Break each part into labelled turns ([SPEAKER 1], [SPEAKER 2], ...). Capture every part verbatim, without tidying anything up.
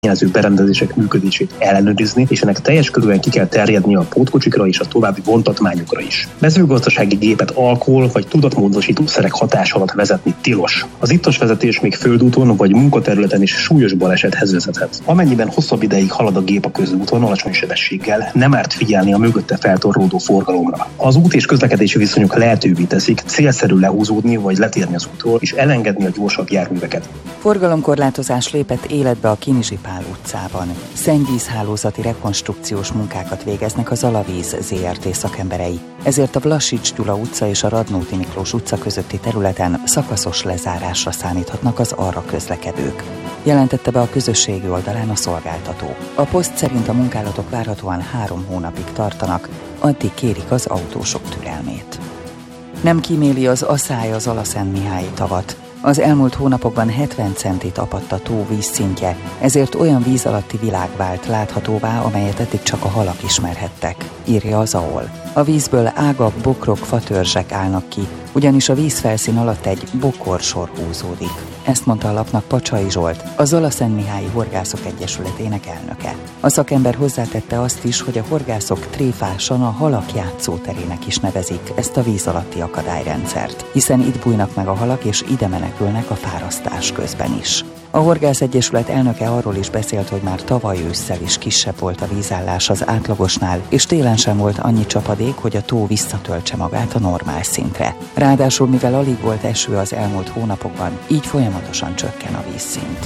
[SPEAKER 1] jelző berendezések működését ellenőrizni, és ennek teljes körülön ki kell terjednie a pótkocsikra és a további vontatmányokra is. Mezőgazdasági gépet alkohol vagy tudatmódosítószerek hatás alatt vezetni tilos. Az ittas vezetés még földúton vagy munkaterületen is súlyos balesethez vezethet. Amennyiben hosszabb ideig halad a gép a közúton alacsony sebességgel, nem árt figyelni a mögötte feltorlódó forgalomra. Az út és közlekedési viszonyok lehetővé teszik célszerű lehúzódni vagy letérni az útról és elengedni a gyorsabb járműveket.
[SPEAKER 2] Forgalomkorlátozás lépett életbe a Kinizsi Pál utcában. Szennyvízhálózati rekonstrukciós munkákat végeznek az Alavíz zé er té szakemberei. Ezért a Vlasics Gyula utca és a Radnóti Miklós utca közötti területen szakaszos lezárásra számíthatnak az arra közlekedők. Jelentette be a közösségi oldalán a szolgáltató. A poszt szerint a munkálatok várhatóan három hónapig tartanak, addig kérik az autósok türelmét. Nem kíméli az Aszály az Alaszentmihályi tavat. Az elmúlt hónapokban hetven centit apadt a tó vízszintje, ezért olyan víz alatti világ vált láthatóvá, amelyet eddig csak a halak ismerhettek, írja az á o el. A vízből ágak, bokrok, fatörzsek állnak ki, ugyanis a vízfelszín alatt egy bokorsor húzódik. Ezt mondta a lapnak Pacsai Zsolt, az Alaszentmihályi Horgászok Egyesületének elnöke. A szakember hozzátette azt is, hogy a horgászok tréfásan a halak játszóterének is nevezik ezt a víz alatti akadályrendszert, hiszen itt bújnak meg a halak és ide menekülnek a fárasztás közben is. A Horgász Egyesület elnöke arról is beszélt, hogy már tavaly ősszel is kisebb volt a vízállás az átlagosnál, és télen sem volt annyi csapadék, hogy a tó visszatöltse magát a normál szintre. Ráadásul, mivel alig volt eső az elmúlt hónapokban, így folyamatosan csökken a vízszint.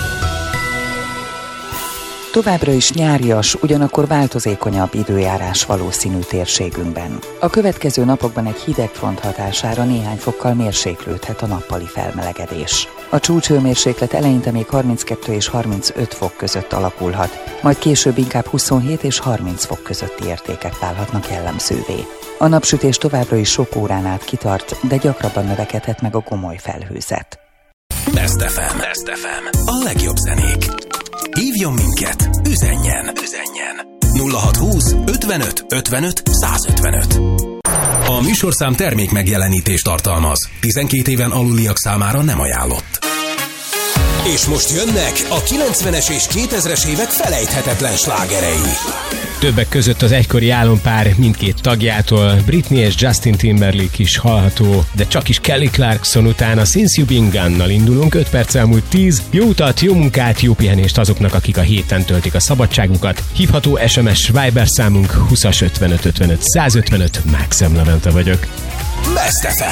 [SPEAKER 2] Továbbra is nyárias, ugyanakkor változékonyabb időjárás valószínű térségünkben. A következő napokban egy hidegfront hatására néhány fokkal mérséklődhet a nappali felmelegedés. A csúcshőmérséklet eleinte még harminckettő és harmincöt fok között alakulhat, majd később inkább huszonhét és harminc fok közötti értékek válhatnak jellemzővé. A napsütés továbbra is sok órán át kitart, de gyakrabban növekedhet meg a gomoly felhőzet.
[SPEAKER 3] Best ef em. Best ef em. A legjobb zenék. Hívjon minket, üzenjen, üzenjen. nulla hat húsz ötvenöt ötvenöt százötvenöt. A műsorszám termék megjelenítést tartalmaz. tizenkét éven aluliak számára nem ajánlott. És most jönnek a kilencvenes és kétezres évek felejthetetlen slágerei.
[SPEAKER 4] Többek között az egykori álompár mindkét tagjától, Britney és Justin Timberlake is hallható, de csak is Kelly Clarkson után a Since You've Been Gone-nal indulunk, öt perc elmúlt tíz. Jó utat, jó munkát, jó pihenést azoknak, akik a héten töltik a szabadságukat. Hívható es em es Viber számunk húsz ötvenöt ötvenöt százötvenöt, Mákszem Levente vagyok.
[SPEAKER 3] Best ef em.